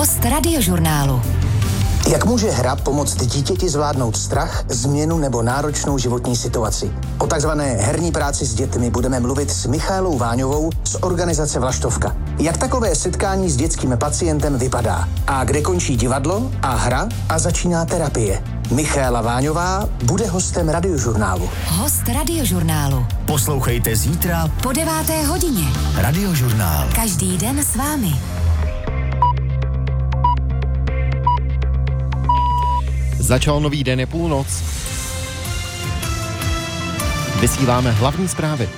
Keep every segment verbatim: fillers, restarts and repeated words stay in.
Host Radiožurnálu. Jak může hra pomoct dítěti zvládnout strach, změnu nebo náročnou životní situaci? O takzvané herní práci s dětmi budeme mluvit s Michaelou Váňovou z organizace Vlaštovka. Jak takové setkání s dětským pacientem vypadá? A kde končí divadlo a hra a začíná terapie? Michaela Váňová bude hostem Radiožurnálu. Host Radiožurnálu. Poslouchejte zítra po deváté hodině. Radiožurnál. Každý den s vámi. Začal nový den, je půlnoc. Vysíláme hlavní zprávy.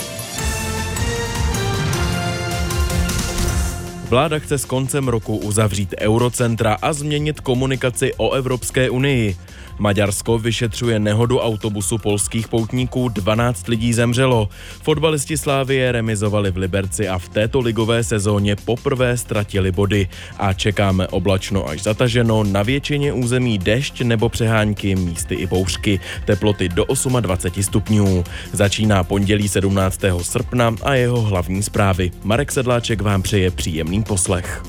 Vláda chce s koncem roku uzavřít eurocentra a změnit komunikaci o Evropské unii. Maďarsko vyšetřuje nehodu autobusu polských poutníků, dvanáct lidí zemřelo. Fotbalisti Slavie remizovali v Liberci a v této ligové sezóně poprvé ztratili body. A čekáme oblačno až zataženo, na většině území déšť nebo přehánky, místy i bouřky. Teploty do dvacet osm stupňů. Začíná pondělí sedmnáctého srpna a jeho hlavní zprávy. Marek Sedláček vám přeje příjemný poslech.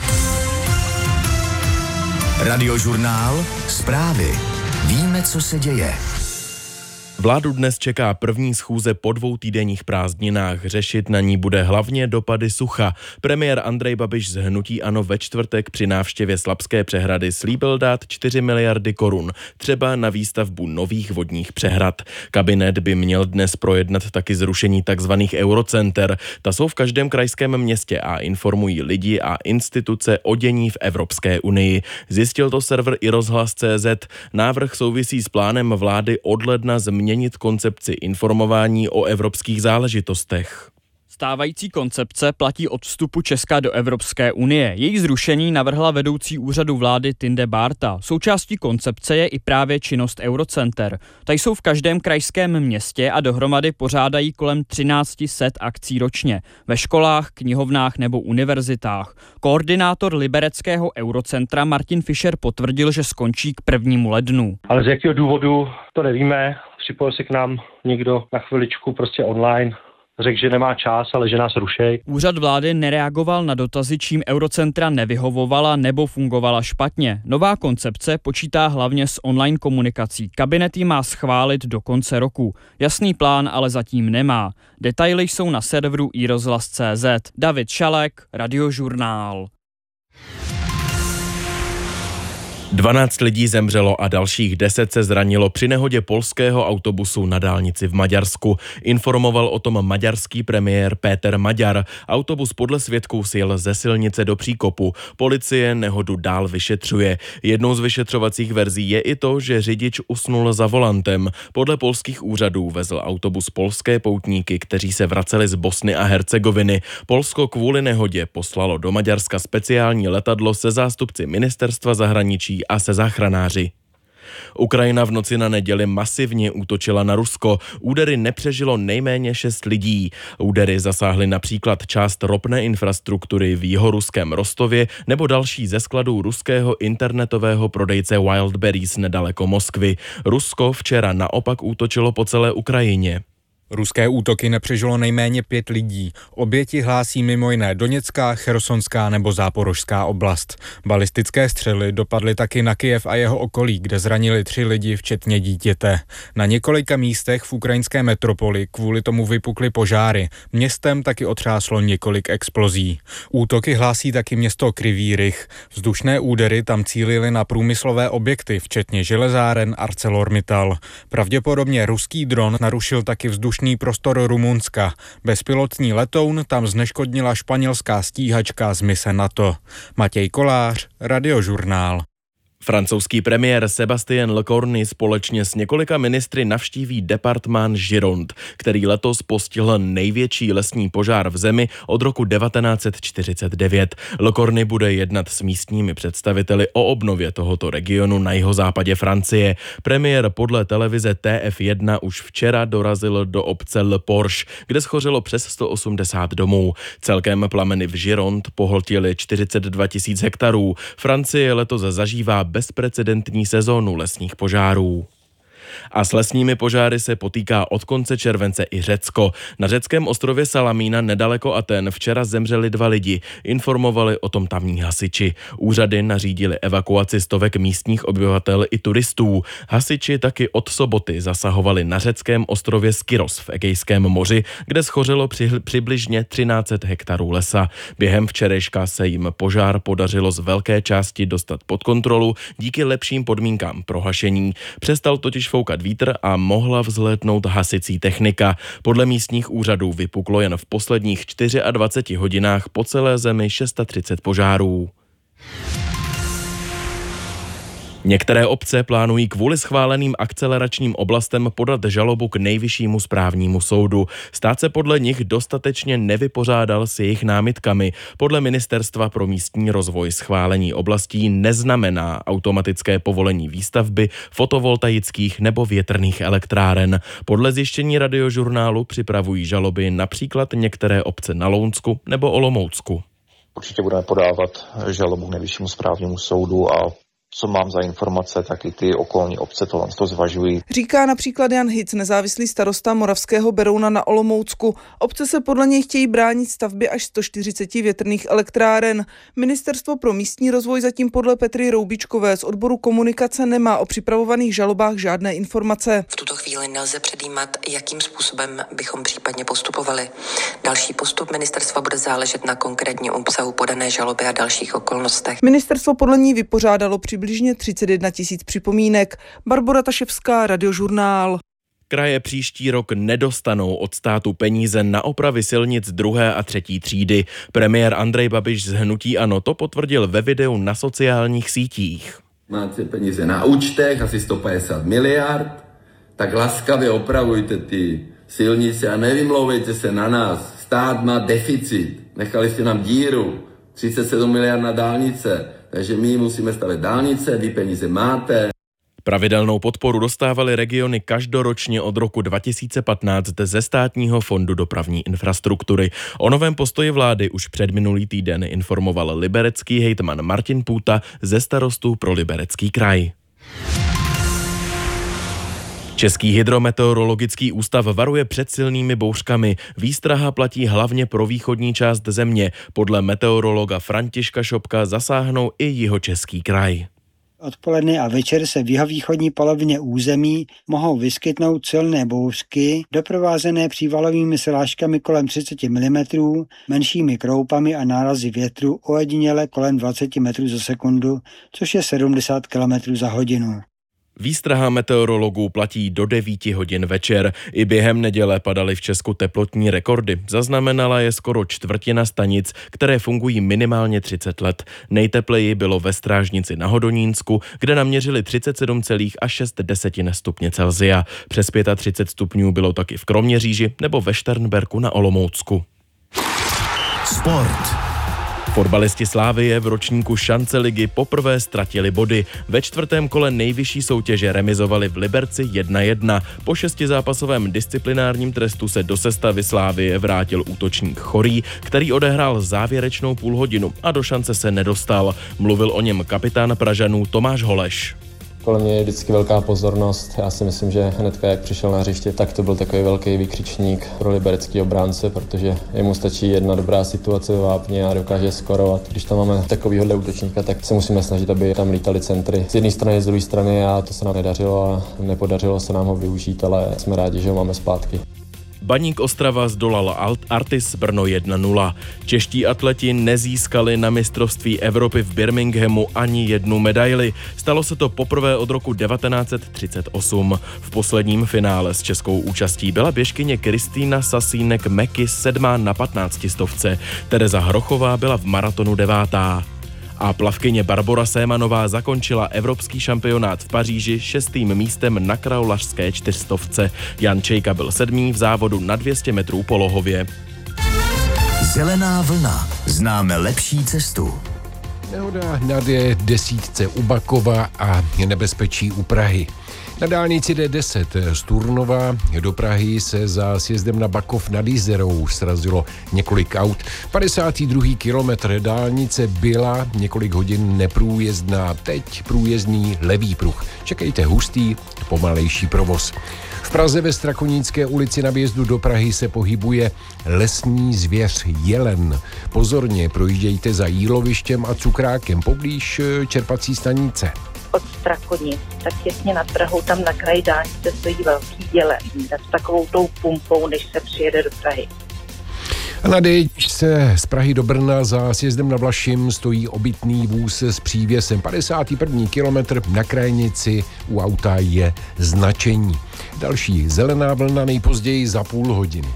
Radiožurnál. Zprávy. Víme, co se děje. Vládu dnes čeká první schůze po dvou týdenních prázdninách. Řešit na ní bude hlavně dopady sucha. Premiér Andrej Babiš z hnutí ANO ve čtvrtek při návštěvě Slabské přehrady slíbil dát čtyři miliardy korun, třeba na výstavbu nových vodních přehrad. Kabinet by měl dnes projednat taky zrušení takzvaných eurocenter. Ta jsou v každém krajském městě a informují lidi a instituce o dění v Evropské unii. Zjistil to server i rozhlas tečka cé zet. Návrh souvisí s plánem vlády od ledna změnit Měnit koncepci informování o evropských záležitostech. Stávající koncepce platí od vstupu Česka do Evropské unie. Její zrušení navrhla vedoucí úřadu vlády Tinde Bárta. Součástí koncepce je i právě činnost eurocenter. Ta jsou v každém krajském městě a dohromady pořádají kolem třináct set akcí ročně. Ve školách, knihovnách nebo univerzitách. Koordinátor libereckého eurocentra Martin Fischer potvrdil, že skončí k prvnímu lednu. Ale z jakého důvodu, to nevíme. Připojil se k nám někdo na chviličku prostě online. Řekl, že nemá čas, ale že nás rušej. Úřad vlády nereagoval na dotazy, čím eurocentra nevyhovovala nebo fungovala špatně. Nová koncepce počítá hlavně s online komunikací. Kabinet ji má schválit do konce roku. Jasný plán ale zatím nemá. Detaily jsou na serveru i rozhlas tečka cé zet. David Šalek, Radiožurnál. dvanáct lidí zemřelo a dalších deset se zranilo při nehodě polského autobusu na dálnici v Maďarsku. Informoval o tom maďarský premiér Péter Maďar. Autobus podle svědků sjel ze silnice do příkopu. Policie nehodu dál vyšetřuje. Jednou z vyšetřovacích verzí je i to, že řidič usnul za volantem. Podle polských úřadů vezl autobus polské poutníky, kteří se vraceli z Bosny a Hercegoviny. Polsko kvůli nehodě poslalo do Maďarska speciální letadlo se zástupci ministerstva zahraničí a se záchranáři. Ukrajina v noci na neděli masivně útočila na Rusko. Údery nepřežilo nejméně šest lidí. Údery zasáhly například část ropné infrastruktury v jihoruském Rostově nebo další ze skladů ruského internetového prodejce Wildberries nedaleko Moskvy. Rusko včera naopak útočilo po celé Ukrajině. Ruské útoky nepřežilo nejméně pět lidí. Oběti hlásí mimo jiné Doněcká, Chersonská nebo Záporožská oblast. Balistické střely dopadly taky na Kyjev a jeho okolí, kde zranili tři lidi, včetně dítěte. Na několika místech v ukrajinské metropoli kvůli tomu vypukly požáry. Městem taky otřáslo několik explozí. Útoky hlásí taky město Kryvý Rih. Vzdušné údery tam cílily na průmyslové objekty, včetně železáren ArcelorMittal. Pravděpodobně ruský dron narušil taky vzdušný prostor Rumunska. Bezpilotní letoun tam zneškodnila španělská stíhačka z mise NATO. Matěj Kolář, Radiožurnál. Francouzský premiér Sébastien Lecornu společně s několika ministry navštíví departement Gironde, který letos postihl největší lesní požár v zemi od roku devatenáct set čtyřicet devět. Lecornu bude jednat s místními představiteli o obnově tohoto regionu na jihozápadě Francie. Premiér podle televize T F jedna už včera dorazil do obce Le Porche, kde schořelo přes sto osmdesát domů. Celkem plameny v Gironde pohltily čtyřicet dva tisíc hektarů. Francie letos zažívá bezprecedentní sezónu lesních požárů. A s lesními požáry se potýká od konce července i Řecko. Na řeckém ostrově Salamína nedaleko Aten včera zemřeli dva lidi. Informovali o tom tamní hasiči. Úřady nařídili evakuaci stovek místních obyvatel i turistů. Hasiči taky od soboty zasahovali na řeckém ostrově Skiros v Egejském moři, kde schořelo při, přibližně třináct set hektarů lesa. Během včerejška se jim požár podařilo z velké části dostat pod kontrolu díky lepším podmínkám pro hašení. Přestal totiž foukat vítr a mohla vzlétnout hasicí technika. Podle místních úřadů vypuklo jen v posledních dvaceti čtyřech hodinách po celé zemi třicet šest požárů. Některé obce plánují kvůli schváleným akceleračním oblastem podat žalobu k Nejvyššímu správnímu soudu. Stát se podle nich dostatečně nevypořádal s jejich námitkami. Podle Ministerstva pro místní rozvoj schválení oblastí neznamená automatické povolení výstavby fotovoltaických nebo větrných elektráren. Podle zjištění Radiožurnálu připravují žaloby například některé obce na Lounsku nebo Olomoucku. Určitě budeme podávat žalobu k Nejvyššímu správnímu soudu a co mám za informace, tak i ty okolní obce to, to zvažují. Říká například Jan Hic, nezávislý starosta Moravského Berouna na Olomoucku. Obce se podle něj chtějí bránit stavbě až sto čtyřicet větrných elektráren. Ministerstvo pro místní rozvoj zatím podle Petry Roubičkové z odboru komunikace nemá o připravovaných žalobách žádné informace. V tuto chvíli nelze předjímat, jakým způsobem bychom případně postupovali. Další postup ministerstva bude záležet na konkrétním obsahu podané žaloby a dalších okolnostech. Ministerstvo podle ní vypořádalo přibližně třicet jedna tisíc připomínek. Barbora Taševská, Radiožurnál. Kraje příští rok nedostanou od státu peníze na opravy silnic druhé a třetí třídy. Premiér Andrej Babiš z hnutí ANO to potvrdil ve videu na sociálních sítích. Máte peníze na účtech, asi sto padesát miliard, tak laskavě opravujte ty silnice a nevymlouvejte se na nás. Stát má deficit, nechali jste nám díru, třicet sedm miliard na dálnice. Takže my musíme stavět dálnice, vy peníze máte. Pravidelnou podporu dostávaly regiony každoročně od roku dva tisíce patnáct ze Státního fondu dopravní infrastruktury. O novém postoji vlády už před minulý týden informoval liberecký hejtman Martin Půta ze Starostů pro Liberecký kraj. Český hydrometeorologický ústav varuje před silnými bouřkami. Výstraha platí hlavně pro východní část země. Podle meteorologa Františka Šopka zasáhnou i jihočeský kraj. Odpoledne a večer se v jihovýchodní polovině území mohou vyskytnout silné bouřky, doprovázené přívalovými srážkami kolem třicet milimetrů, menšími kroupami a nárazy větru ojediněle kolem dvacet metrů za sekundu, což je sedmdesát kilometrů za hodinu. Výstraha meteorologů platí do devíti hodin večer. I během neděle padaly v Česku teplotní rekordy. Zaznamenala je skoro čtvrtina stanic, které fungují minimálně třicet let. Nejtepleji bylo ve Strážnici na Hodonínsku, kde naměřili třicet sedm celá šest stupně Celsia. Přes třicet pět stupňů bylo taky v Kroměříži nebo ve Šternberku na Olomoucku. Sport. Fotbalisti Slavie v ročníku šance ligy poprvé ztratili body. Ve čtvrtém kole nejvyšší soutěže remizovali v Liberci jedna jedna. Po šestizápasovém disciplinárním trestu se do sestavy Slavie vrátil útočník Chorý, který odehrál závěrečnou půlhodinu a do šance se nedostal. Mluvil o něm kapitán Pražanů Tomáš Holeš. Kolem mě je vždycky velká pozornost. Já si myslím, že hnedka jak přišel na hřiště, tak to byl takový velký vykřičník pro liberecký obránce, protože jemu stačí jedna dobrá situace ve vápně a dokáže skorovat. Když tam máme takovýhle útočníka, tak se musíme snažit, aby tam lítali centry. Z jedné strany, z druhé strany a to se nám nedařilo a nepodařilo se nám ho využít, ale jsme rádi, že ho máme zpátky. Baník Ostrava zdolal Artis Brno jedna nula. Čeští atleti nezískali na mistrovství Evropy v Birminghamu ani jednu medaili. Stalo se to poprvé od roku devatenáct set třicet osm. V posledním finále s českou účastí byla běžkyně Kristýna Sasínek-Meky sedmá na patnáctistovce. Tereza Hrochová byla v maratonu devátá. A plavkyně Barbora Sémanová zakončila evropský šampionát v Paříži šestým místem na kraulařské čtyřstovce. Jan Čejka byl sedmý v závodu na dvě stě metrů polohově. Zelená vlna. Známe lepší cestu. Nehoda na D desítce u Bakova a nebezpečí u Prahy. Na dálnici D deset z Turnova do Prahy se za sjezdem na Bakov nad Jizerou srazilo několik aut. padesátý druhý kilometr dálnice byla několik hodin neprůjezdná, teď průjezdný levý pruh. Čekejte hustý, pomalejší provoz. V Praze ve Strakonické ulici na vjezdu do Prahy se pohybuje lesní zvěř jelen. Pozorně projíždějte za jílovištěm a cukrákem poblíž čerpací stanice. Od Strakonic, tak těsně nad Prahou, tam na kraji dálnice stojí velký jelen s takovou tou pumpou, než se přijede do Prahy. A na D jedna se z Prahy do Brna za sjezdem na Vlašim stojí obytný vůz s přívěsem. padesátý první kilometr na krajnici u auta je značení. Další zelená vlna nejpozději za půl hodiny.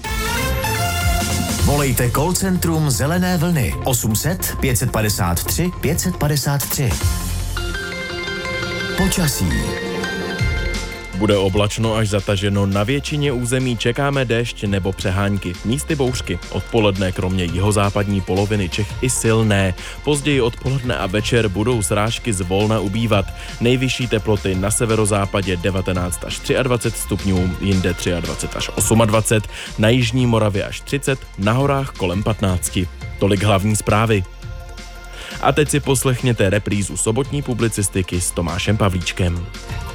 Volejte call centrum Zelené vlny osm set pět padesát tři pět padesát tři. Počasí. Bude oblačno až zataženo, na většině území čekáme déšť nebo přehánky, místy bouřky. Odpoledne kromě jihozápadní poloviny Čech i silné. Později odpoledne a večer budou srážky zvolna ubývat. Nejvyšší teploty na severozápadě devatenáct až dvacet tři stupňů, jinde dvacet tři až dvacet osm, na jižní Moravě až třicet, na horách kolem patnáct. Tolik hlavní zprávy. A teď si poslechněte reprízu sobotní publicistiky s Tomášem Pavlíčkem.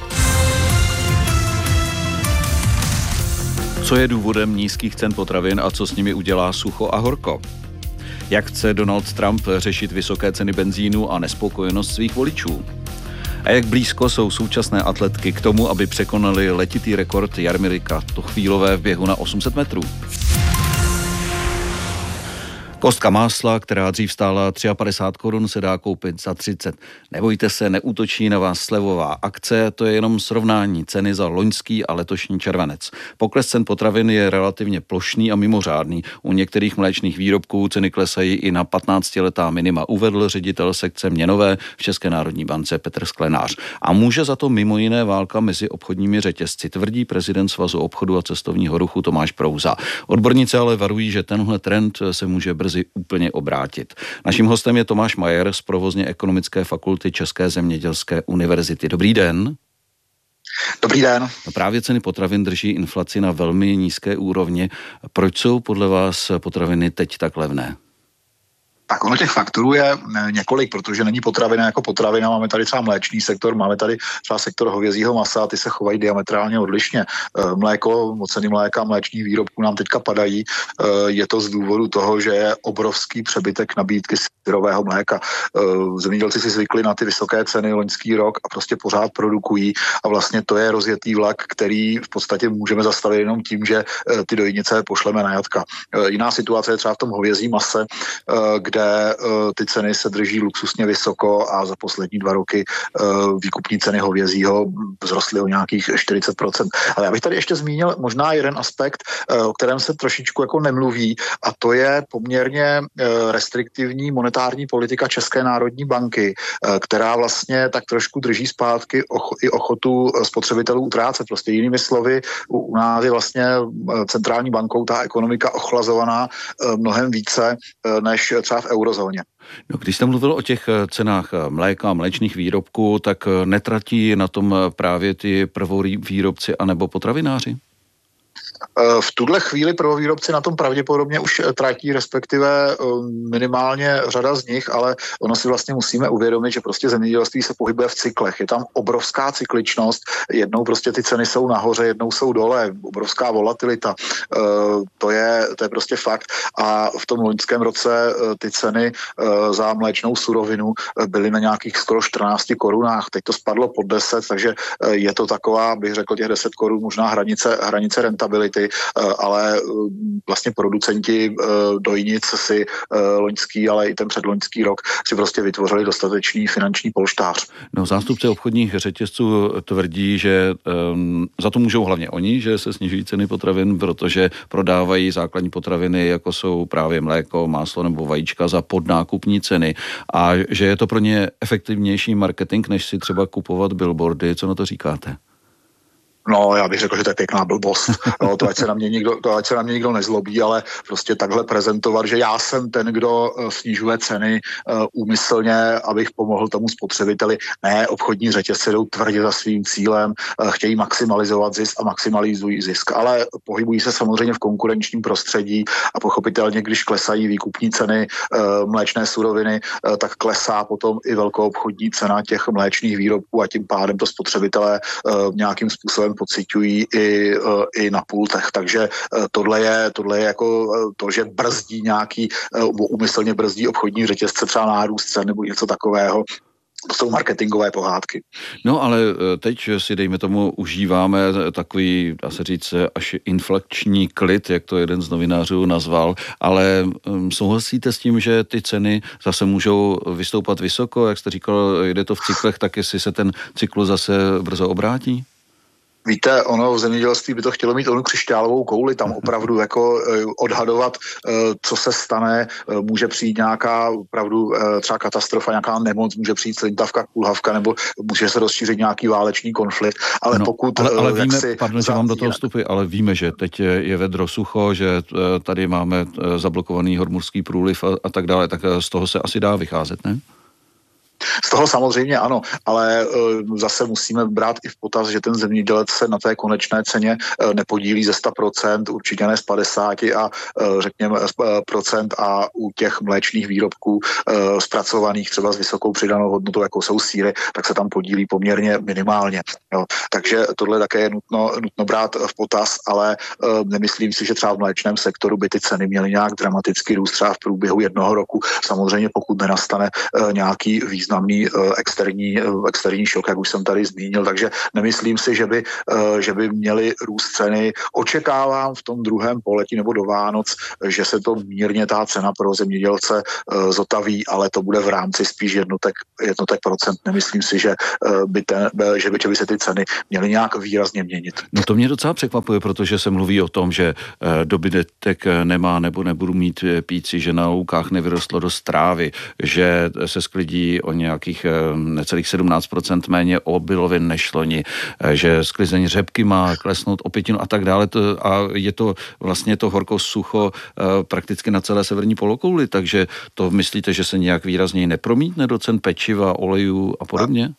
Co je důvodem nízkých cen potravin a co s nimi udělá sucho a horko? Jak chce Donald Trump řešit vysoké ceny benzínu a nespokojenost svých voličů? A jak blízko jsou současné atletky k tomu, aby překonali letitý rekord Jarmilika Tochvílové v běhu na osm set metrů? Kostka másla, která dřív stála padesát tři korun, se dá koupit za třicet. Nebojte se, neútočí na vás slevová akce, to je jenom srovnání ceny za loňský a letošní červenec. Pokles cen potravin je relativně plošný a mimořádný. U některých mléčných výrobků ceny klesají i na patnáctiletá minima, uvedl ředitel sekce měnové v České národní bance Petr Sklenář. A může za to mimo jiné válka mezi obchodními řetězci, tvrdí prezident Svazu obchodu a cestovního ruchu Tomáš Prouza. Odborníci ale varují, že tenhle trend se může brzy úplně obrátit. Naším hostem je Tomáš Majer z provozně ekonomické fakulty České zemědělské univerzity. Dobrý den. Dobrý den. No právě ceny potravin drží inflaci na velmi nízké úrovni. Proč jsou podle vás potraviny teď tak levné? Tak ono těch faktorů je několik, protože není potravina jako potravina. Máme tady třeba mléčný sektor, máme tady třeba sektor hovězího masa, ty se chovají diametrálně odlišně. Mléko, ceny mléka, mléčných výrobků nám teďka padají. Je to z důvodu toho, že je obrovský přebytek nabídky syrového mléka. Zemědělci si zvykli na ty vysoké ceny loňský rok a prostě pořád produkují a vlastně to je rozjetý vlak, který v podstatě můžeme zastavit jenom tím, že ty dojnice pošleme na jatka. Jiná situace je třeba v tom hovězím mase, kde kde uh, ty ceny se drží luxusně vysoko a za poslední dva roky uh, výkupní ceny hovězího vzrostly o nějakých čtyřicet procent. Ale já bych tady ještě zmínil možná jeden aspekt, uh, o kterém se trošičku jako nemluví, a to je poměrně uh, restriktivní monetární politika České národní banky, uh, která vlastně tak trošku drží zpátky och- i ochotu spotřebitelů utrácet. Prostě jinými slovy, u, u nás je vlastně centrální bankou ta ekonomika ochlazovaná uh, mnohem více uh, než třeba v eurozóně. No, když jste mluvil o těch cenách mléka a mléčných výrobků, tak netratí na tom právě ty prvovýrobci anebo potravináři? V tuhle chvíli prvovýrobci na tom pravděpodobně už tratí, respektive minimálně řada z nich, ale ono si vlastně musíme uvědomit, že prostě zemědělství se pohybuje v cyklech. Je tam obrovská cykličnost, jednou prostě ty ceny jsou nahoře, jednou jsou dole, obrovská volatilita. To je, to je prostě fakt. A v tom loňském roce ty ceny za mléčnou surovinu byly na nějakých skoro čtrnáct korunách. Teď to spadlo pod deset, takže je to taková, bych řekl, těch deset korun možná hranice, hranice rentability, ale vlastně producenti dojnic si loňský, ale i ten předloňský rok si prostě vytvořili dostatečný finanční polštář. No, zástupci obchodních řetězců tvrdí, že um, za to můžou hlavně oni, že se snižují ceny potravin, protože prodávají základní potraviny, jako jsou právě mléko, máslo nebo vajíčka za podnákupní ceny a že je to pro ně efektivnější marketing, než si třeba kupovat billboardy. Co na to říkáte? No, já bych řekl, že to je pěkná blbost. No, to, ať se na mě nikdo, to ať se na mě nikdo nezlobí, ale prostě takhle prezentovat, že já jsem ten, kdo snižuje ceny uh, úmyslně, abych pomohl tomu spotřebiteli. Ne, obchodní řetězce jdou tvrdě za svým cílem, uh, chtějí maximalizovat zisk a maximalizují zisk, ale pohybují se samozřejmě v konkurenčním prostředí a pochopitelně, když klesají výkupní ceny uh, mléčné suroviny, uh, tak klesá potom i velkoobchodní cena těch mléčných výrobků a tím pádem to spotřebitelé uh, nějakým způsobem pociťují i, i na pultech. Takže tohle je, tohle je jako to, že brzdí nějaký, úmyslně brzdí obchodní řetězce, třeba nárůst cen nebo něco takového. To jsou marketingové pohádky. No ale teď si, dejme tomu, užíváme takový, dá se říct, až inflační klid, jak to jeden z novinářů nazval, ale souhlasíte s tím, že ty ceny zase můžou vystoupat vysoko, jak jste říkal, jde to v cyklech, tak jestli se ten cyklus zase brzo obrátí? Víte, ono v zemědělství by to chtělo mít onu křišťálovou kouli, tam opravdu jako odhadovat, co se stane, může přijít nějaká opravdu třeba katastrofa, nějaká nemoc, může přijít slintavka, kulhavka, nebo může se rozšířit nějaký válečný konflikt, ale no, pokud... Ale, ale víme, si pardon, že vám do toho vstupy, ale víme, že teď je vedro sucho, že tady máme zablokovaný hormuzský průliv a, a tak dále, tak z toho se asi dá vycházet, ne? Z toho samozřejmě ano, ale uh, zase musíme brát i v potaz, že ten zemědělec se na té konečné ceně uh, nepodílí ze sto procent, určitě ne z padesát a uh, řekněme uh, procent a u těch mléčných výrobků uh, zpracovaných třeba s vysokou přidanou hodnotou, jako jsou sýry, tak se tam podílí poměrně minimálně. Jo. Takže tohle také je nutno, nutno brát v potaz, ale uh, nemyslím si, že třeba v mléčném sektoru by ty ceny měly nějak dramaticky růst třeba v průběhu jednoho roku. Samozřejmě pokud nenastane uh, nějaký význam významný uh, externí, uh, externí šok, jak už jsem tady zmínil, takže nemyslím si, že by, uh, že by měly růst ceny. Očekávám v tom druhém poletí nebo do Vánoc, že se to mírně ta cena pro zemědělce uh, zotaví, ale to bude v rámci spíš jednotek, jednotek procent. Nemyslím si, že, uh, by ten, že, by, že by se ty ceny měly nějak výrazně měnit. No to mě docela překvapuje, protože se mluví o tom, že uh, dobytek nemá nebo nebudu mít píci, že na loukách nevyrostlo dost trávy, že se sklidí o nějakých necelých sedmnáct procent méně obilovin než loni, že sklizeň řepky má klesnout o pětinu a tak dále. A je to vlastně to horko sucho prakticky na celé severní polokouli, takže to myslíte, že se nějak výrazněji nepromítne do cen pečiva, olejů a podobně?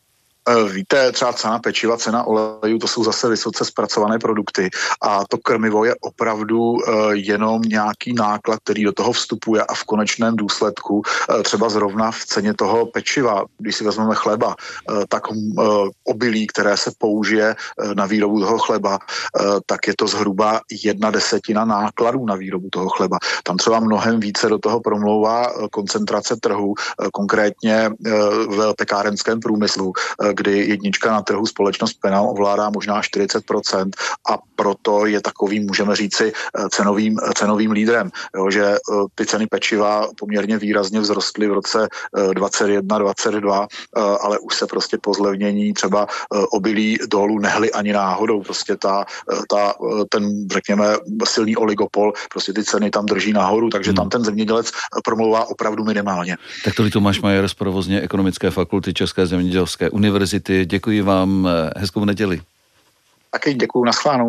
Víte, třeba cena pečiva, cena olejů, to jsou zase vysoce zpracované produkty a to krmivo je opravdu uh, jenom nějaký náklad, který do toho vstupuje a v konečném důsledku uh, třeba zrovna v ceně toho pečiva, když si vezmeme chleba, uh, tak uh, obilí, které se použije uh, na výrobu toho chleba, uh, tak je to zhruba jedna desetina nákladů na výrobu toho chleba. Tam třeba mnohem více do toho promlouvá uh, koncentrace trhu, uh, konkrétně uh, v pekárenském průmyslu, uh, kdy jednička na trhu společnost Penal ovládá možná čtyřicet procent a proto je takovým, můžeme říci, cenovým, cenovým lídrem. Jo, že ty ceny pečiva poměrně výrazně vzrostly v roce dvacet jedna dvacet dva, ale už se prostě po zlevnění třeba obilí dolů nehly ani náhodou. Prostě ta, ta, ten, řekněme, silný oligopol, prostě ty ceny tam drží nahoru, takže hmm. tam ten zemědělec promlouvá opravdu minimálně. Tak to Tomáš Majer z provozně ekonomické fakulty České zemědělské univerzity. Děkuji vám, hezkou neděli. Taky děkuji, naschledanou.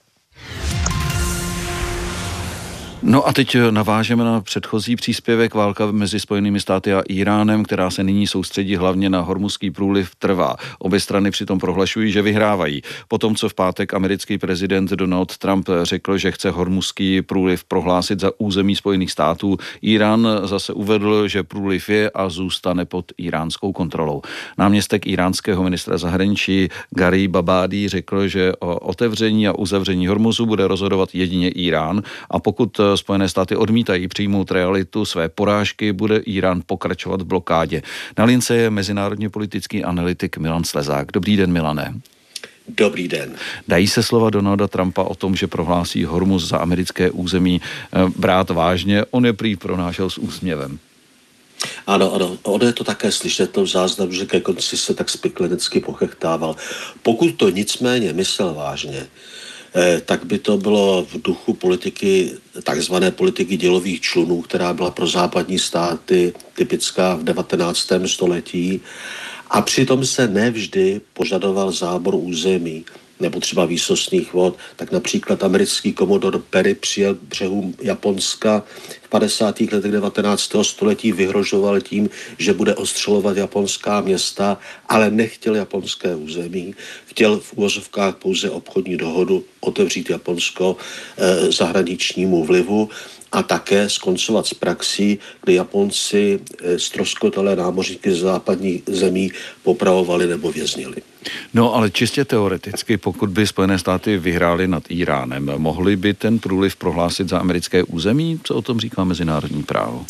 No a teď navážeme na předchozí příspěvek. Válka mezi Spojenými státy a Iránem, která se nyní soustředí hlavně na Hormuzský průliv, trvá. Obě strany přitom prohlašují, že vyhrávají. Potom, co v pátek americký prezident Donald Trump řekl, že chce Hormuzský průliv prohlásit za území Spojených států, Irán zase uvedl, že průliv je a zůstane pod iránskou kontrolou. Náměstek iránského ministra zahraničí Gari Babadi řekl, že o otevření a uzavření Hormuzu bude rozhodovat jedině Irán a pokud Spojené státy odmítají přijmout realitu své porážky, bude Irán pokračovat v blokádě. Na lince je mezinárodně politický analytik Milan Slezák. Dobrý den, Milane. Dobrý den. Dají se slova Donalda Trumpa o tom, že prohlásí Hormuz za americké území, brát vážně? On je prý pronášel s úsměvem. Ano, ano, ono je to také slyšet to v záznamu, že ke konci se tak spiklenecky pochechtával. Pokud to nicméně myslel vážně, tak by to bylo v duchu politiky, takzvané politiky dělových člunů, která byla pro západní státy typická v devatenáctém století. A přitom se nevždy požadoval zábor území. nebo třeba výsostných vod, tak například americký komodor Perry přijel k břehům Japonska v padesátých letech devatenáctého století, vyhrožoval tím, že bude ostřelovat japonská města, ale nechtěl japonské území, chtěl v uvozovkách pouze obchodní dohodu otevřít Japonsko eh, zahraničnímu vlivu a také skoncovat s praxí, kdy Japonci eh, ztroskotalé námořníky z západních zemí popravovali nebo věznili. No ale čistě teoreticky, pokud by Spojené státy vyhrály nad Iránem, mohli by ten průliv prohlásit za americké území? Co o tom říká mezinárodní právo?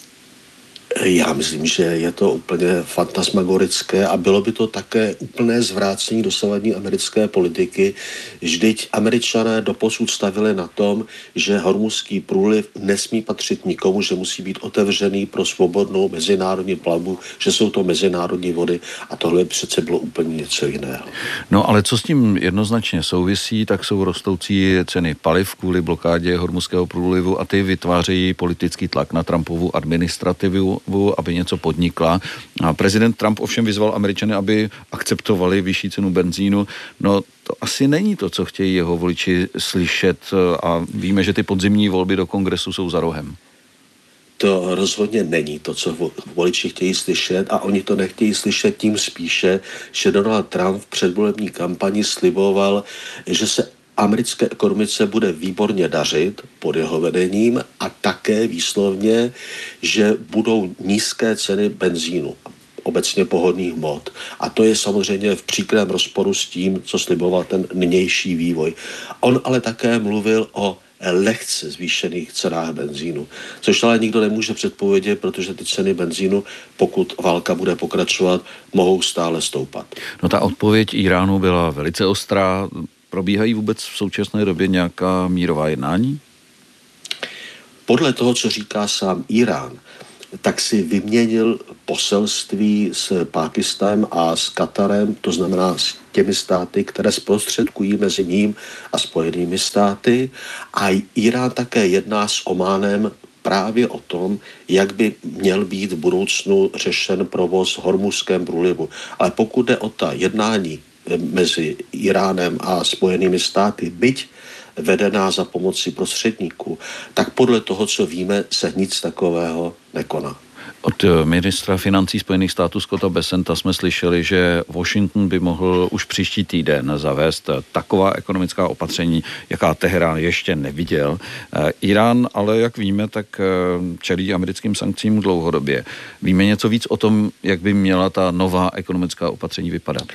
Já myslím, že je to úplně fantasmagorické a bylo by to také úplné zvrácení dosavadní americké politiky. Vždyť Američané doposud stavili na tom, že Hormuzský průliv nesmí patřit nikomu, že musí být otevřený pro svobodnou mezinárodní plavbu, že jsou to mezinárodní vody a tohle přece bylo úplně něco jiného. No ale co s tím jednoznačně souvisí, tak jsou rostoucí ceny paliv kvůli blokádě Hormuzského průlivu a ty vytvářejí politický tlak na Trumpovu administrativu, aby něco podnikla. A prezident Trump ovšem vyzval Američany, aby akceptovali vyšší cenu benzínu. No to asi není to, co chtějí jeho voliči slyšet a víme, že ty podzimní volby do kongresu jsou za rohem. To rozhodně není to, co voliči chtějí slyšet a oni to nechtějí slyšet tím spíše, že Donald Trump v předvolební kampani sliboval, že se americké ekonomice bude výborně dařit pod jeho vedením a také výslovně, že budou nízké ceny benzínu, obecně pohodných hmot. A to je samozřejmě v příkrém rozporu s tím, co sliboval ten nynější vývoj. On ale také mluvil o lehce zvýšených cenách benzínu, což ale nikdo nemůže předpovědět, protože ty ceny benzínu, pokud válka bude pokračovat, mohou stále stoupat. No ta odpověď Iránu byla velice ostrá. Probíhají vůbec v současné době nějaká mírová jednání? Podle toho, co říká sám Irán, tak si vyměnil poselství s Pákistánem a s Katarem, to znamená s těmi státy, které zprostředkují mezi ním a Spojenými státy. A Irán také jedná s Ománem právě o tom, jak by měl být v budoucnu řešen provoz v Hormuzském průlivu. Ale pokud jde o ta jednání mezi Iránem a Spojenými státy, byť vedená za pomoci prostředníků, tak podle toho, co víme, se nic takového nekoná. Od ministra financí Spojených států Scotta Bessenta jsme slyšeli, že Washington by mohl už příští týden zavést taková ekonomická opatření, jaká Teherán ještě neviděl. Irán ale, jak víme, tak čelí americkým sankcím dlouhodobě. Víme něco víc o tom, jak by měla ta nová ekonomická opatření vypadat?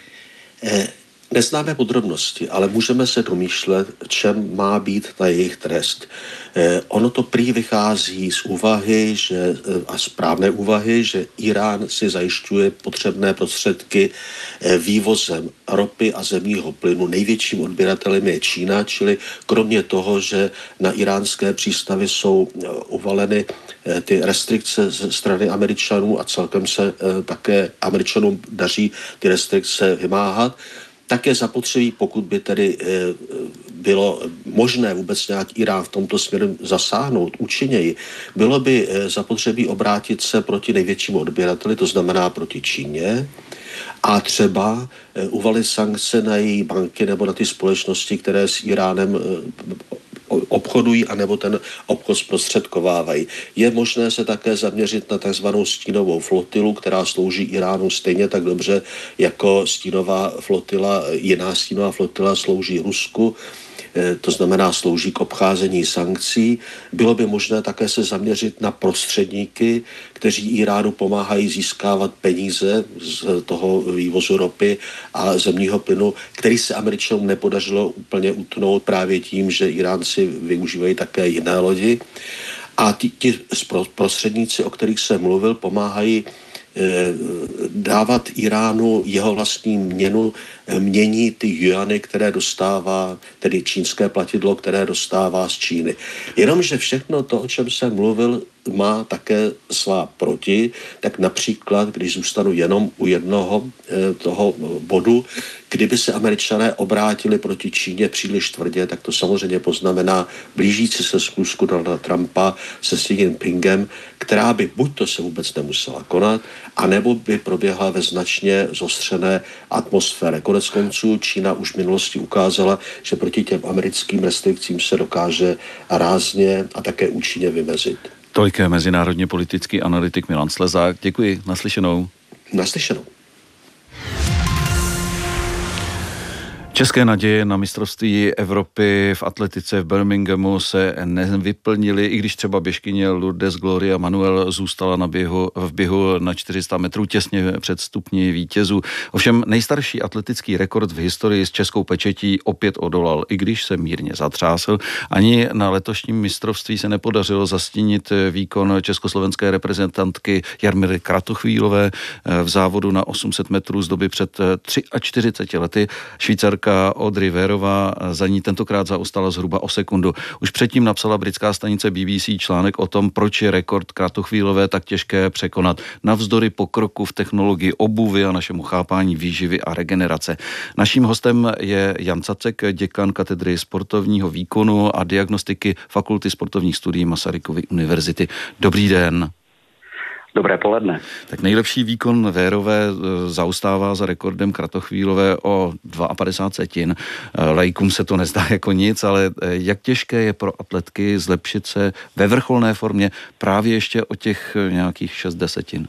Neznáme podrobnosti, ale můžeme se domýšlet, čem má být ta jejich trest. Eh, ono to prý vychází z úvahy, že, a správné úvahy, že Irán si zajišťuje potřebné prostředky eh, vývozem ropy a zemního plynu. Největším odběratelem je Čína, čili kromě toho, že na iránské přístavy jsou eh, uvaleny eh, ty restrikce ze strany Američanů a celkem se eh, také Američanům daří ty restrikce vymáhat, tak je zapotřebí, pokud by tedy e, bylo možné vůbec nějak Irán v tomto směru zasáhnout účinněji, bylo by e, zapotřebí obrátit se proti největšímu odběrateli, to znamená proti Číně, a třeba e, uvalit sankce na její banky nebo na ty společnosti, které s Iránem e, obchodují anebo ten obchod zprostředkovávají. Je možné se také zaměřit na takzvanou stínovou flotilu, která slouží Iránu stejně tak dobře, jako stínová flotila, jiná stínová flotila slouží Rusku, to znamená slouží k obcházení sankcí. Bylo by možné také se zaměřit na prostředníky, kteří Iránu pomáhají získávat peníze z toho vývozu ropy a zemního plynu, který se Američanům nepodařilo úplně utnout právě tím, že Iránci využívají také jiné lodi. A ti, ti prostředníci, o kterých jsem mluvil, pomáhají dávat Iránu jeho vlastní měnu, mění ty juany, které dostává, tedy čínské platidlo, které dostává z Číny. Jenomže všechno to, o čem jsem mluvil, má také svá proti, tak například, když zůstanu jenom u jednoho e, toho bodu, kdyby se Američané obrátili proti Číně příliš tvrdě, tak to samozřejmě poznamená blížící se schůzku Donalda Trumpa se Xi Jinpingem, která by buď to se vůbec nemusela konat, anebo by proběhla ve značně zostřené atmosféře. Konec konců Čína už v minulosti ukázala, že proti těm americkým restrikcím se dokáže rázně a také účinně vymezit. Tolik je mezinárodně politický analytik Milan Slezák. Děkuji, naslyšenou. Naslyšenou. České naděje na mistrovství Evropy v atletice v Birminghamu se nevyplnily, i když třeba běžkyně Lourdes Gloria Manuel zůstala na běhu, v běhu na čtyři sta metrů těsně před stupni vítězů. Ovšem nejstarší atletický rekord v historii s českou pečetí opět odolal, i když se mírně zatřásl. Ani na letošním mistrovství se nepodařilo zastínit výkon československé reprezentantky Jarmily Kratochvílové v závodu na osm set metrů z doby před čtyřiceti třemi lety. Švýcarka Audrey Vérová za ní tentokrát zaostala zhruba o sekundu. Už předtím napsala britská stanice B B C článek o tom, proč je rekord Kratochvílové tak těžké překonat. Navzdory pokroku v technologii obuvy a našemu chápání výživy a regenerace. Naším hostem je Jan Cacek, děkan katedry sportovního výkonu a diagnostiky Fakulty sportovních studií Masarykovy univerzity. Dobrý den. Dobré poledne. Tak nejlepší výkon Vérové zaostává za rekordem Kratochvílové o padesát dva setin. Laikům se to nezdá jako nic, ale jak těžké je pro atletky zlepšit se ve vrcholné formě právě ještě o těch nějakých šest desetin?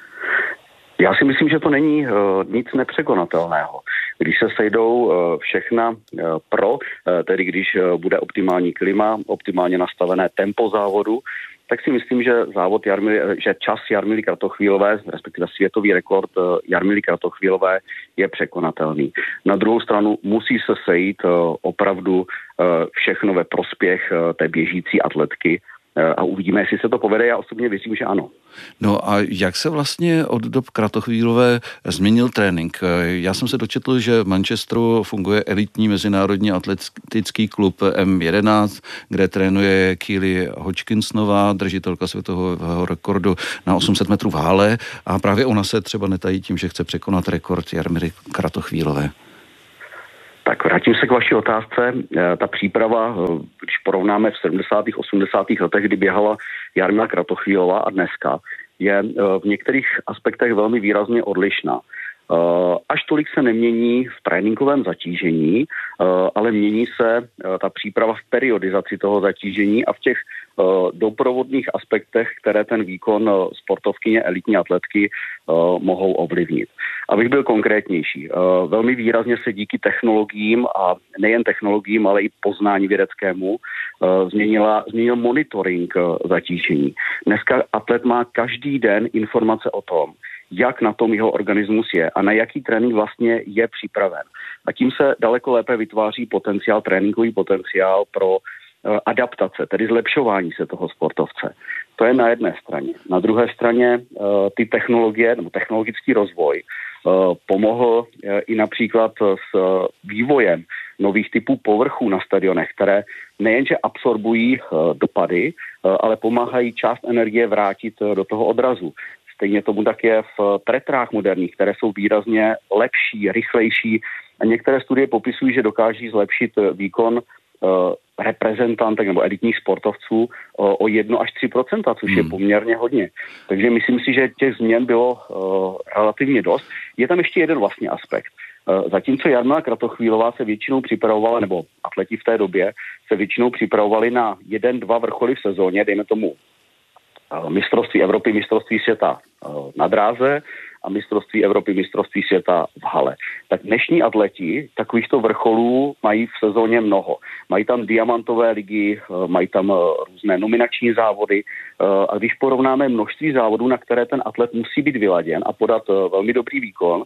Já si myslím, že to není uh, nic nepřekonatelného. Když se sejdou uh, všechna uh, pro, uh, tedy když uh, bude optimální klima, optimálně nastavené tempo závodu, tak si myslím, že závod Jarmily, že čas Jarmily Kratochvílové, respektive světový rekord Jarmily Kratochvílové je překonatelný. Na druhou stranu musí se sejít opravdu všechno ve prospěch té běžící atletky a uvidíme, jestli se to povede. Já osobně věřím, že ano. No a jak se vlastně od dob Kratochvílové změnil trénink? Já jsem se dočetl, že v Manchesteru funguje elitní mezinárodní atletický klub M jedenáct, kde trénuje Keely Hodgkinsonová, držitelka světového rekordu na osm set metrů v hale, a právě ona se třeba netají tím, že chce překonat rekord Jarmily Kratochvílové. Tak vrátím se k vaší otázce. Ta příprava, když porovnáme v sedmdesátých osmdesátých letech, kdy běhala Jarmila Kratochvílová a dneska, je v některých aspektech velmi výrazně odlišná. Až tolik se nemění v tréninkovém zatížení, ale mění se ta příprava v periodizaci toho zatížení a v těch doprovodných aspektech, které ten výkon sportovkyně, elitní atletky mohou ovlivnit. Abych byl konkrétnější, velmi výrazně se díky technologiím a nejen technologiím, ale i poznání vědeckému změnila, změnil monitoring zatížení. Dneska atlet má každý den informace o tom, jak na tom jeho organismus je a na jaký trénink vlastně je připraven. A tím se daleko lépe vytváří potenciál, tréninkový potenciál pro adaptace, tedy zlepšování se toho sportovce. To je na jedné straně. Na druhé straně ty technologie, nebo technologický rozvoj pomohl i například s vývojem nových typů povrchů na stadionech, které nejenže absorbují dopady, ale pomáhají část energie vrátit do toho odrazu. Stejně tomu tak je v tretrách moderních, které jsou výrazně lepší, rychlejší a některé studie popisují, že dokáží zlepšit výkon reprezentantek nebo elitních sportovců o jedna až tři procenta, což je poměrně hodně. Takže myslím si, že těch změn bylo relativně dost. Je tam ještě jeden vlastně aspekt. Zatímco Jarmila Kratochvílová se většinou připravovala, nebo atleti v té době se většinou připravovali na jeden, dva vrcholy v sezóně, dejme tomu mistrovství Evropy, mistrovství světa na dráze a mistrovství Evropy, mistrovství světa v hale. Tak dnešní atleti takovýchto vrcholů mají v sezóně mnoho. Mají tam diamantové ligy, mají tam různé nominační závody a když porovnáme množství závodů, na které ten atlet musí být vyladěn a podat velmi dobrý výkon,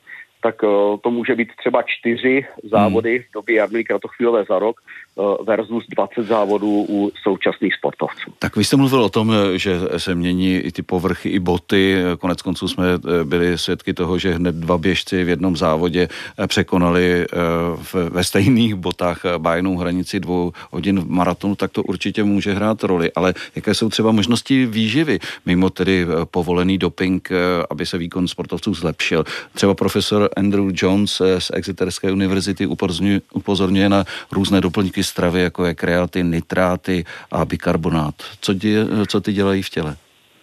tak to může být třeba čtyři závody v době Jarmily Kratochvílové za rok versus dvacet závodů u současných sportovců. Tak vy jste mluvil o tom, že se mění i ty povrchy, i boty. Konec konců jsme byli svědky toho, že hned dva běžci v jednom závodě překonali ve stejných botách bájnou hranici dvou hodin v maratonu, tak to určitě může hrát roli. Ale jaké jsou třeba možnosti výživy, mimo tedy povolený doping, aby se výkon sportovců zlepšil? Třeba profesor Andrew Jones z Exeterské univerzity upozorňuje, upozorňuje na různé doplňky stravy, jako je kreatin, nitráty a bikarbonát. Co, dě, co ty dělají v těle?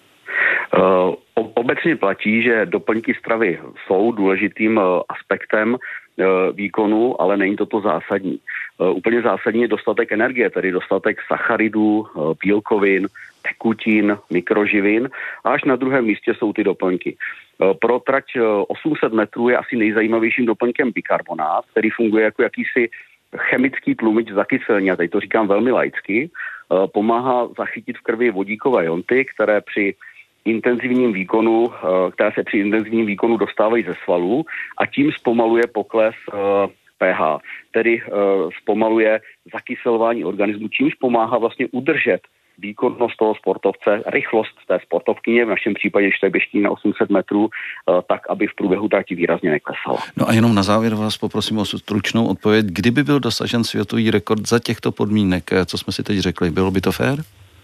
Uh, obecně platí, že doplňky stravy jsou důležitým uh, aspektem uh, výkonu, ale není to to zásadní. Uh, úplně zásadní je dostatek energie, tedy dostatek sacharidů, uh, bílkovin, tekutin, mikroživin a až na druhém místě jsou ty doplňky. Uh, pro trať uh, osm set metrů je asi nejzajímavějším doplňkem bikarbonát, který funguje jako jakýsi chemický tlumič zakyselní, a teď to říkám velmi laicky, pomáhá zachytit v krvi vodíkové ionty, které při intenzivním výkonu, které se při intenzivním výkonu dostávají ze svalů a tím zpomaluje pokles pH, tedy zpomaluje zakyselování organismu, čímž pomáhá vlastně udržet výkonnost toho sportovce, rychlost té sportovkyně, v našem případě, když to je běžky na osm set metrů, tak, aby v průběhu trati výrazně neklesala. No a jenom na závěr vás poprosím o stručnou odpověď. Kdyby byl dosažen světový rekord za těchto podmínek, co jsme si teď řekli, bylo by to fér?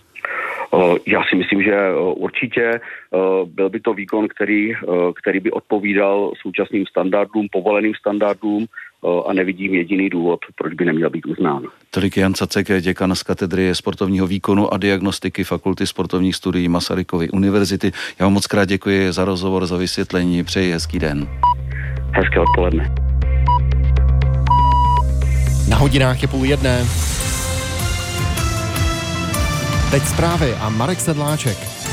Já si myslím, že určitě byl by to výkon, který, který by odpovídal současným standardům, povoleným standardům a nevidím jediný důvod, proč by neměl být uznán. Tolik Jan Cacek, děkan z katedry sportovního výkonu a diagnostiky Fakulty sportovních studií Masarykovy univerzity. Já vám moc krát děkuji za rozhovor, za vysvětlení. Přeji hezký den. Hezké odpoledne. Na hodinách je půl jedné. Teď zprávy a Marek Sedláček.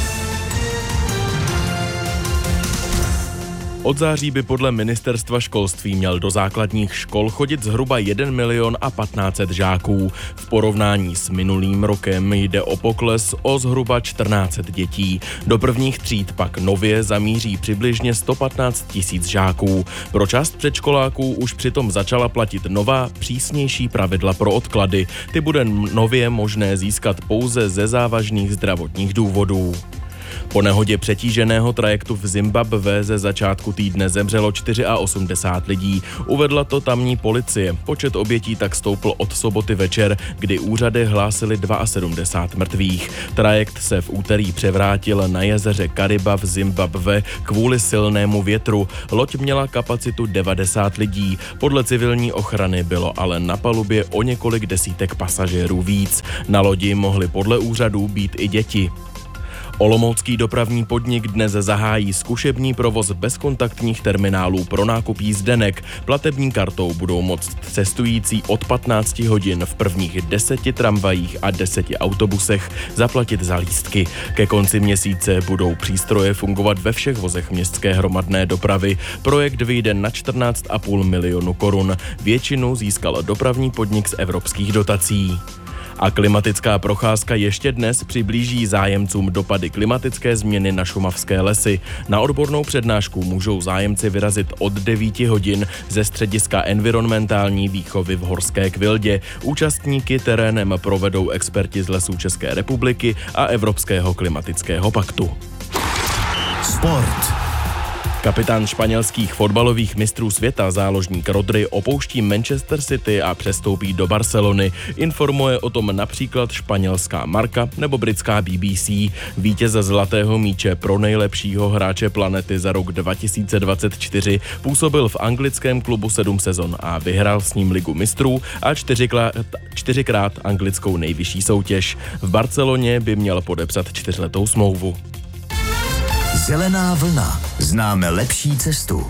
Od září by podle ministerstva školství měl do základních škol chodit zhruba jeden milion a patnáct set žáků. V porovnání s minulým rokem jde o pokles o zhruba čtrnáct set dětí. Do prvních tříd pak nově zamíří přibližně sto patnáct tisíc žáků. Pro část předškoláků už přitom začala platit nová, přísnější pravidla pro odklady. Ty bude nově možné získat pouze ze závažných zdravotních důvodů. Po nehodě přetíženého trajektu v Zimbabwe ze začátku týdne zemřelo osmdesát čtyři lidí. Uvedla to tamní policie. Počet obětí tak stoupl od soboty večer, kdy úřady hlásily sedmdesát dva mrtvých. Trajekt se v úterý převrátil na jezeře Kariba v Zimbabwe kvůli silnému větru. Loď měla kapacitu devadesát lidí. Podle civilní ochrany bylo ale na palubě o několik desítek pasažérů víc. Na lodi mohly podle úřadů být i děti. Olomoucký dopravní podnik dnes zahájí zkušební provoz bezkontaktních terminálů pro nákup jízdenek. Platební kartou budou moct cestující od patnácti hodin v prvních deseti tramvajích a deseti autobusech zaplatit za lístky. Ke konci měsíce budou přístroje fungovat ve všech vozech městské hromadné dopravy. Projekt vyjde na čtrnáct a půl milionu korun. Většinu získal dopravní podnik z evropských dotací. A klimatická procházka ještě dnes přiblíží zájemcům dopady klimatické změny na šumavské lesy. Na odbornou přednášku můžou zájemci vyrazit od devíti hodin ze střediska environmentální výchovy v Horské Kvildě. Účastníky terénem provedou experti z Lesů České republiky a Evropského klimatického paktu. Sport. Kapitán španělských fotbalových mistrů světa záložník Rodri opouští Manchester City a přestoupí do Barcelony. Informuje o tom například španělská Marca nebo britská B B C. Vítěze zlatého míče pro nejlepšího hráče planety za rok dva tisíce dvacet čtyři působil v anglickém klubu sedm sezon a vyhrál s ním ligu mistrů a čtyřikrát, čtyřikrát anglickou nejvyšší soutěž. V Barceloně by měl podepsat čtyřletou smlouvu. Zelená vlna. Známe lepší cestu.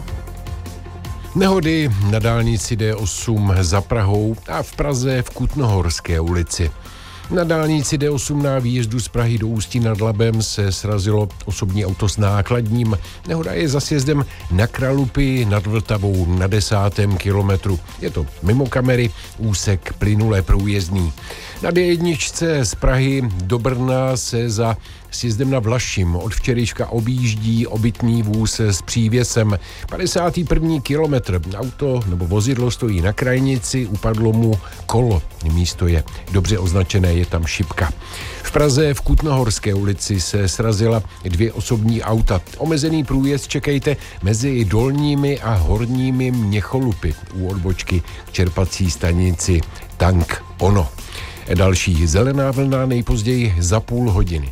Nehody na dálnici D osm za Prahou a v Praze v Kutnohorské ulici. Na dálnici D osm na výjezdu z Prahy do Ústí nad Labem se srazilo osobní auto s nákladním. Nehoda je za sjezdem na Kralupy nad Vltavou na desátém kilometru. Je to mimo kamery, úsek plynule průjezdný. Na dé jedna z Prahy do Brna se za sjezdem na Vlašim od včerejška objíždí obytný vůz s přívěsem. padesátý první kilometr. Auto nebo vozidlo stojí na krajnici, upadlo mu kolo. Místo je dobře označené, je tam šipka. V Praze v Kutnohorské ulici se srazila dvě osobní auta. Omezený průjezd čekejte mezi dolními a horními Měcholupy u odbočky k čerpací stanici Tank Ono. Další zelená vlna nejpozději za půl hodiny.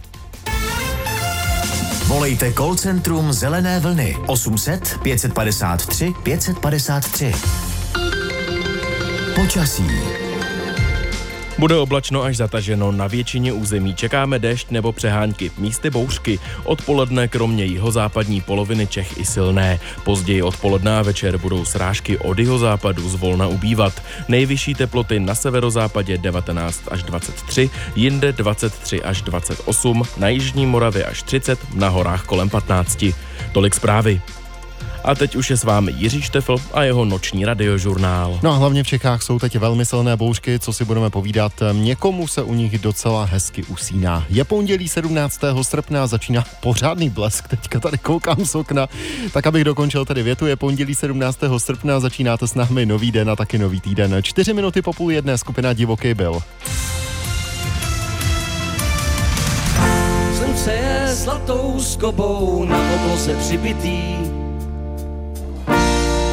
Volejte call centrum Zelené vlny osm set pět padesát tři pět padesát tři. Počasí. Bude oblačno až zataženo, na většině území čekáme déšť nebo přehánky, místy bouřky, odpoledne kromě jihozápadní poloviny Čech i silné. Později odpoledne a večer budou srážky od jihozápadu zvolna ubývat. Nejvyšší teploty na severozápadě devatenáct až dvacet tři, jinde dvacet tři až dvacet osm, na jižní Moravě až třicet, na horách kolem patnáct. Tolik zprávy. A teď už je s vámi Jiří Štefl a jeho noční radiožurnál. No a hlavně v Čechách jsou teď velmi silné bouřky, co si budeme povídat. Někomu se u nich docela hezky usíná. Je pondělí sedmnáctého srpna, začíná pořádný blesk, teďka tady koukám z okna, tak abych dokončil tady větu, je pondělí sedmnáctého srpna, začínáte s námi nový den a taky nový týden. Čtyři minuty po půl jedné, skupina Divoký byl. Slunce je zlatou skobou na podloze přibitý,